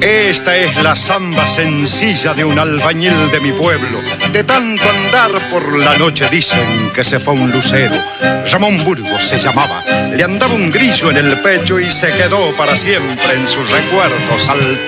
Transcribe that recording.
Esta es la samba sencilla de un albañil de mi pueblo. De tanto andar por la noche dicen que se fue un lucero. Ramón Burgos se llamaba, le andaba un grillo en el pecho y se quedó para siempre en sus recuerdos al